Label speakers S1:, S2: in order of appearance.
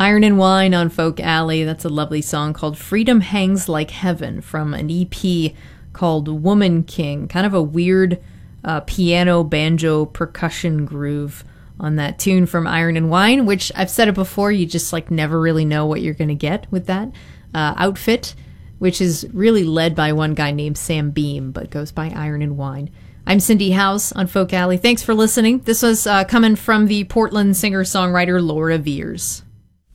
S1: Iron and Wine on Folk Alley. That's a lovely song called Freedom Hangs Like Heaven from an EP called Woman King. Kind of a weird piano, banjo, percussion groove on that tune from Iron and Wine, which I've said it before, you just like never really know what you're going to get with that outfit, which is really led by one guy named Sam Beam, but goes by Iron and Wine. I'm Cindy House on Folk Alley. Thanks for listening. This was coming from the Portland singer-songwriter Laura Veers.